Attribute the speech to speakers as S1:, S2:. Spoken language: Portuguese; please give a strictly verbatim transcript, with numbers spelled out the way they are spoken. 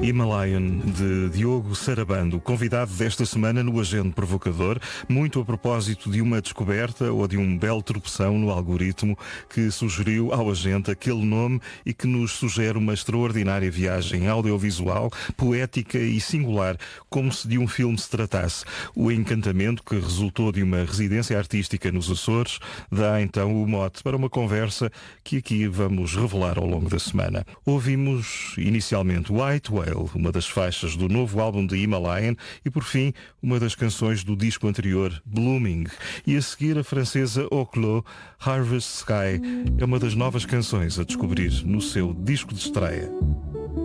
S1: Himalayan, de Diogo Sarabando, convidado desta semana no Agente Provocador, muito a propósito de uma descoberta ou de um belo tropeção no algoritmo que sugeriu ao agente aquele nome e que nos sugere uma extraordinária viagem audiovisual, poética e singular, como se de um filme se tratasse. O encantamento que resultou de uma residência artística nos Açores dá então o mote para uma conversa que aqui vamos revelar ao longo da semana. Ouvimos inicialmente White Whale, uma das faixas do novo álbum de Himalayan, e por fim uma das canções do disco anterior, Blooming, e a seguir a francesa Oclo, Harvest Sky, é uma das novas canções a descobrir no seu disco de estreia.